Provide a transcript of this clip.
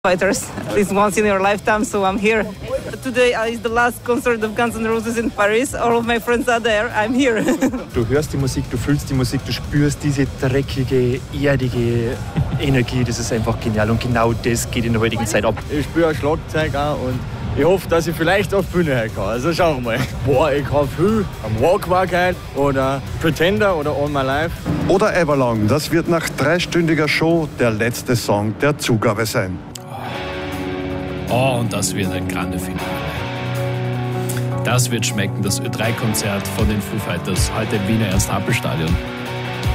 Fighters, at least once in your lifetime, so I'm here. Today is the last concert of Guns N' Roses in Paris. All of my friends are there. I'm here. Du hörst die Musik, du fühlst die Musik, du spürst diese dreckige, erdige Energie. Das ist einfach genial und genau das geht in der heutigen Zeit ab. Ich spüre ein Schlagzeug auch und ich hoffe, dass ich vielleicht auf die Bühne her kann. Also schauen wir mal. Boah, ich habe viel am Walk oder Pretender oder All My Life. Oder Everlong. Das wird nach 3-stündiger Show der letzte Song der Zugabe sein. Oh, und das wird ein grande Finale. Das wird schmecken, das Ö3-Konzert von den Foo Fighters heute im Wiener Ernst-Happel-Stadion.